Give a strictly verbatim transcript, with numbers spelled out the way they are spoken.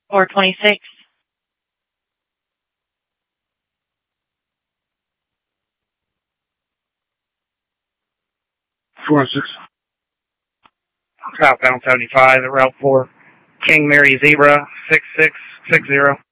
four twenty-six. four oh six. Southbound seventy-five at Route four. King Mary Zebra, six six six zero.